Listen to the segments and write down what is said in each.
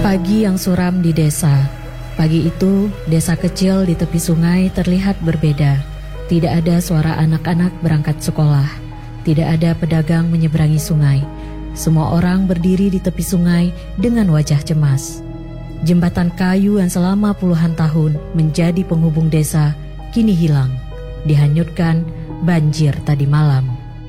Pagi yang suram di desa. Pagi itu, desa kecil di tepi sungai terlihat berbeda. Tidak ada suara anak-anak berangkat sekolah. Tidak ada pedagang menyeberangi sungai. Semua orang berdiri di tepi sungai dengan wajah cemas. Jembatan kayu yang selama puluhan tahun menjadi penghubung desa kini hilang, dihanyutkan banjir tadi malam.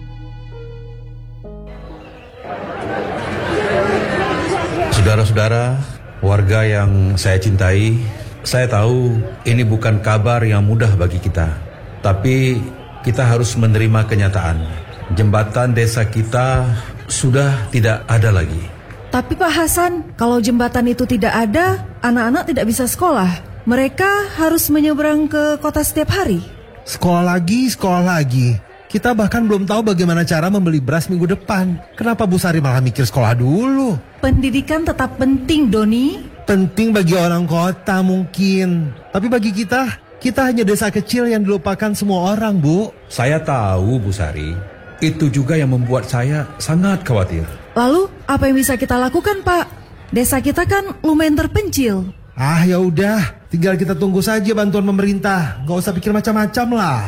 Saudara-saudara, warga yang saya cintai, saya tahu ini bukan kabar yang mudah bagi kita. Tapi kita harus menerima kenyataan. Jembatan desa kita sudah tidak ada lagi. Tapi Pak Hasan, kalau jembatan itu tidak ada, anak-anak tidak bisa sekolah. Mereka harus menyeberang ke kota setiap hari. Sekolah lagi. Kita bahkan belum tahu bagaimana cara membeli beras minggu depan. Kenapa Bu Sari malah mikir sekolah dulu? Pendidikan tetap penting, Doni. Penting bagi orang kota mungkin. Tapi bagi kita hanya desa kecil yang dilupakan semua orang, Bu. Saya tahu, Bu Sari. Itu juga yang membuat saya sangat khawatir. Lalu, apa yang bisa kita lakukan, Pak? Desa kita kan lumayan terpencil. Ya udah, tinggal kita tunggu saja bantuan pemerintah. Gak usah pikir macam-macam lah.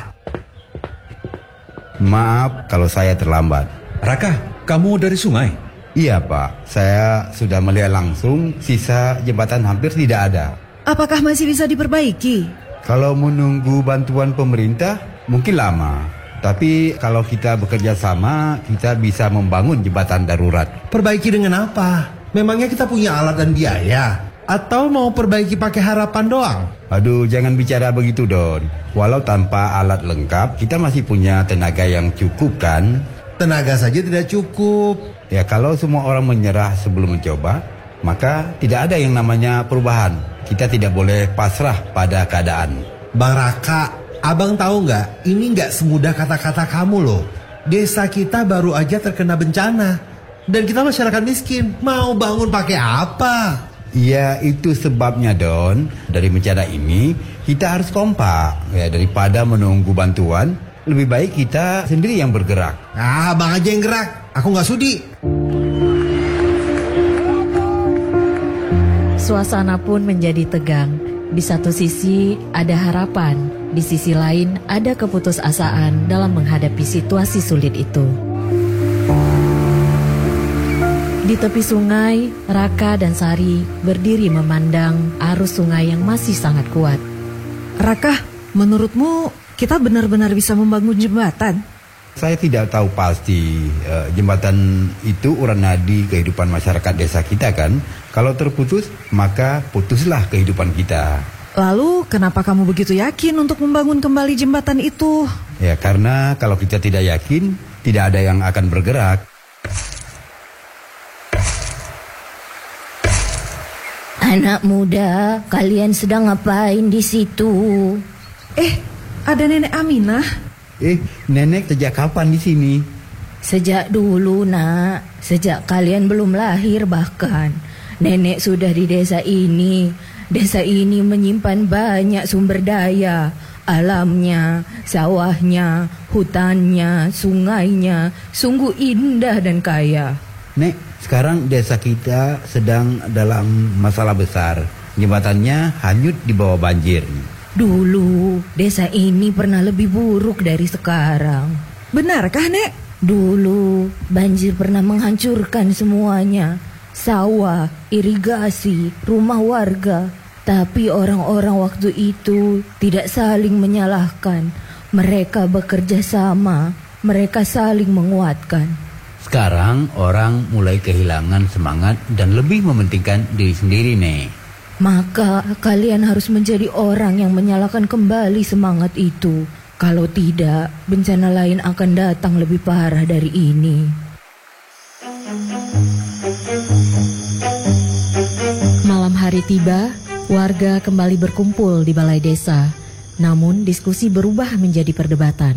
Maaf kalau saya terlambat. Raka, kamu dari sungai? Iya Pak, saya sudah melihat langsung sisa jembatan hampir tidak ada. Apakah masih bisa diperbaiki? Kalau menunggu bantuan pemerintah mungkin lama. Tapi kalau kita bekerja sama, kita bisa membangun jembatan darurat. Perbaiki dengan apa? Memangnya kita punya alat dan biaya? Atau mau perbaiki pakai harapan doang? Aduh, jangan bicara begitu, Don. Walau tanpa alat lengkap, kita masih punya tenaga yang cukup kan? Tenaga saja tidak cukup. Ya, kalau semua orang menyerah sebelum mencoba, maka tidak ada yang namanya perubahan. Kita tidak boleh pasrah pada keadaan. Bang Raka, abang tahu nggak? Ini nggak semudah kata-kata kamu loh. Desa kita baru aja terkena bencana. Dan kita masyarakat miskin, mau bangun pakai apa? Ya, itu sebabnya, Don. Dari bencana ini, kita harus kompak. Ya, daripada menunggu bantuan, lebih baik kita sendiri yang bergerak. Abang aja yang gerak. Aku nggak sudi. Suasana pun menjadi tegang. Di satu sisi ada harapan, di sisi lain ada keputusasaan dalam menghadapi situasi sulit itu. Di tepi sungai, Raka dan Sari berdiri memandang arus sungai yang masih sangat kuat. Raka, menurutmu kita benar-benar bisa membangun jembatan? Saya tidak tahu pasti jembatan itu urang nadi kehidupan masyarakat desa kita kan. Kalau terputus, maka putuslah kehidupan kita. Lalu kenapa kamu begitu yakin untuk membangun kembali jembatan itu? Ya, karena kalau kita tidak yakin, tidak ada yang akan bergerak. Anak muda, kalian sedang ngapain di situ? Ada Nenek Aminah. Nenek sejak kapan di sini? Sejak dulu, Nak. Sejak kalian belum lahir bahkan. Nenek sudah di desa ini. Desa ini menyimpan banyak sumber daya. Alamnya, sawahnya, hutannya, sungainya. Sungguh indah dan kaya. Nek, sekarang desa kita sedang dalam masalah besar. Jembatannya hanyut di bawah banjir. Dulu, desa ini pernah lebih buruk dari sekarang. Benarkah, Nek? Dulu, banjir pernah menghancurkan semuanya. Sawah, irigasi, rumah warga. Tapi orang-orang waktu itu tidak saling menyalahkan. Mereka bekerja sama, mereka saling menguatkan. Sekarang orang mulai kehilangan semangat dan lebih mementingkan diri sendiri, Nek. Maka kalian harus menjadi orang yang menyalakan kembali semangat itu. Kalau tidak, bencana lain akan datang lebih parah dari ini. Malam hari tiba, warga kembali berkumpul di balai desa. Namun diskusi berubah menjadi perdebatan.